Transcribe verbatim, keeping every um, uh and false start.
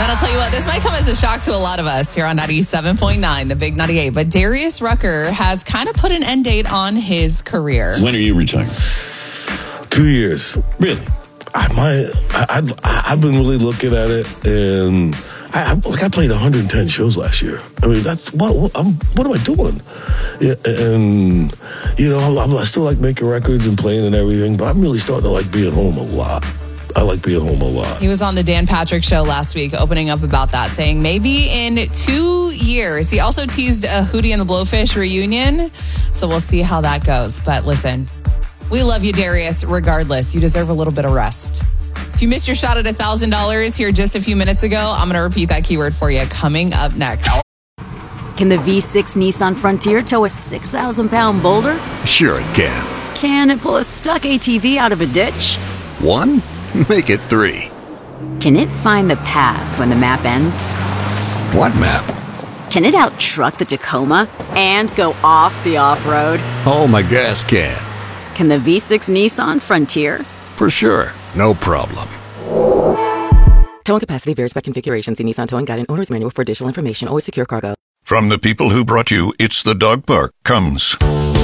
But I'll tell you what, this might come as a shock to a lot of us here on ninety-seven point nine, the Big ninety-eight. But Darius Rucker has kind of put an end date on his career. When are you retiring? Two years. Really? I might. I, I, I've been really looking at it, and I, I like I played one hundred ten shows last year. I mean, that's what what, I'm, what am I doing? Yeah, and you know, I'm, I still like making records and playing and everything, but I'm really starting to like being home a lot. I like being home a lot. He was on the Dan Patrick Show last week, opening up about that, saying maybe in two years. He also teased a Hootie and the Blowfish reunion, so we'll see how that goes. But listen, we love you, Darius, regardless. You deserve a little bit of rest. If you missed your shot at one thousand dollars here just a few minutes ago, I'm going to repeat that keyword for you coming up next. Can the V six Nissan Frontier tow a six thousand pound boulder? Sure it can. Can it pull a stuck A T V out of a ditch? One? Make it three. Can it find the path when the map ends? What map? Can it out-truck the Tacoma and go off the off-road? Oh, my gas can. Can the V six Nissan Frontier? For sure. No problem. Towing capacity varies by configuration. See Nissan Towing Guide and Owner's Manual for additional information. Always secure cargo. From the people who brought you It's the Dog Park comes...